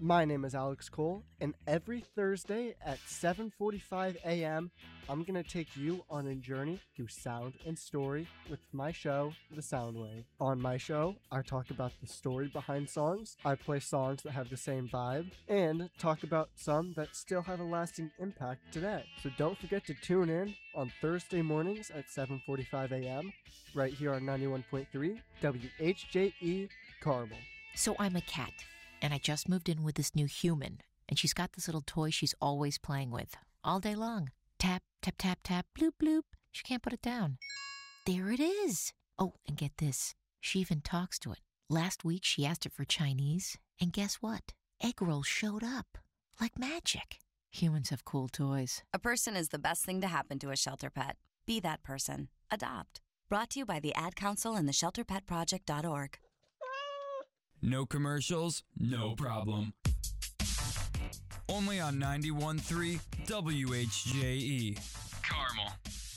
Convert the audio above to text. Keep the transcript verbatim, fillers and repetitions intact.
My name is Alex Cole, and every Thursday at seven forty-five a.m., I'm going to take you on a journey through sound and story with my show, The Soundwave. On my show, I talk about the story behind songs, I play songs that have the same vibe, and talk about some that still have a lasting impact today. So don't forget to tune in on Thursday mornings at seven forty-five a.m., right here on ninety-one point three W H J E Carmel. So I'm a cat, and I just moved in with this new human, and she's got this little toy she's always playing with, all day long. Tap, tap, tap, tap, bloop, bloop. She can't put it down. There it is. Oh, and get this. She even talks to it. Last week, she asked it for Chinese, and guess what? Egg rolls showed up. Like magic. Humans have cool toys. A person is the best thing to happen to a shelter pet. Be that person. Adopt. Brought to you by the Ad Council and the shelter pet project dot org. No commercials, no problem. Only on ninety-one point three W H J E. Carmel.